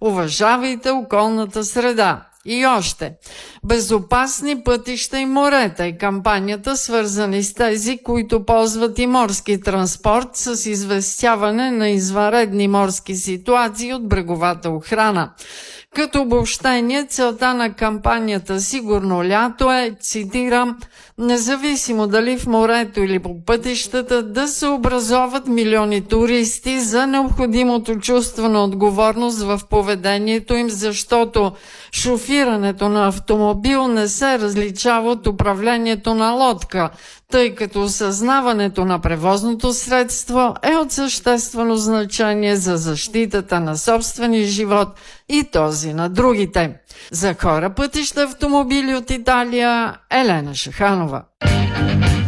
Уважавайте околната среда. И още. Безопасни пътища и морета е кампанията, свързани с тези, които ползват и морски транспорт, с известяване на извънредни морски ситуации от бреговата охрана. Като обобщение, целта на кампанията "Сигурно лято" е, цитирам, "независимо дали в морето или по пътищата, да се образоват милиони туристи за необходимото чувство на отговорност в поведението им, защото шофирането на автомобил не се различава от управлението на лодка, тъй като осъзнаването на превозното средство е от съществено значение за защитата на собствения живот и този на другите." За Хора, пътища, автомобили от Италия, Елена Шаханова.